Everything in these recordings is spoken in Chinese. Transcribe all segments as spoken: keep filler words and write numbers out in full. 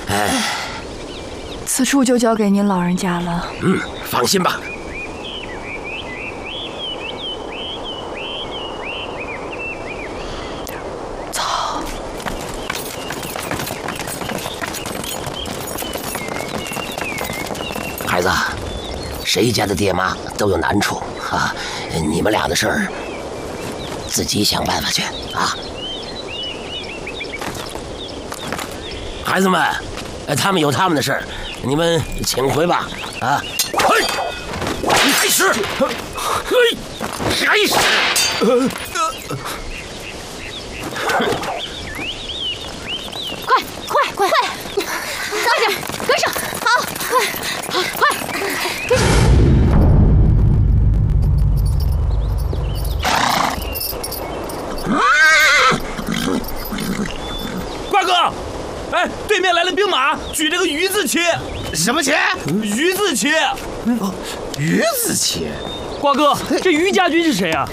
哎， 此处就交给您老人家了。 嗯，放心吧。 走。 孩子，谁家的爹妈都有难处啊，你们俩的事儿自己想办法去啊。孩子们，他们有他们的事儿，你们请回吧。啊，嘿，开始，嘿，开始。 快快快快，快点，跟上！好，快，好，快，跟上！ 瓜哥，哎，对面来了兵马，举着个鱼字旗。 什么旗？ 鱼字旗。 哦，鱼字旗。 瓜哥，这于家军是谁啊？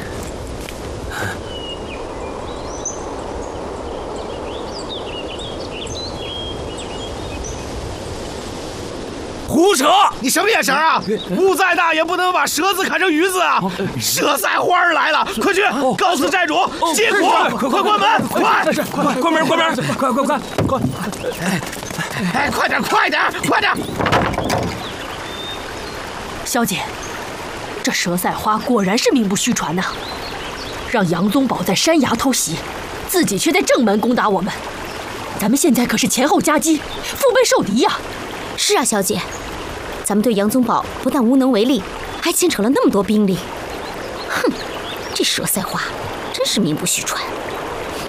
胡扯！你什么眼神啊？雾再大也不能把蛇字砍成鱼字啊！蛇赛花儿来了，快去告诉寨主接火，快关门，快！ 是，快关门，关门，快快快快！ 哎，快点，快点，快点！ 小姐，这蛇赛花果然是名不虚传呐！让杨宗保在山崖偷袭，自己却在正门攻打我们，咱们现在可是前后夹击，腹背受敌呀！ 是啊，小姐。咱们对杨宗保不但无能为力，还牵扯了那么多兵力。哼，这佘赛花真是名不虚传。